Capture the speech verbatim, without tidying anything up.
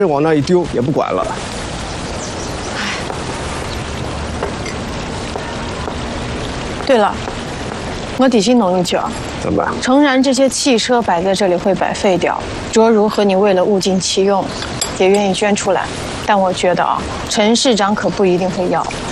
往那一丢也不管了。 对了，我提醒侬一句啊， 怎么办？ 诚然，这些汽车摆在这里会白废掉，卓如和你为了物尽其用，也愿意捐出来，但我觉得啊，陈市长可不一定会要。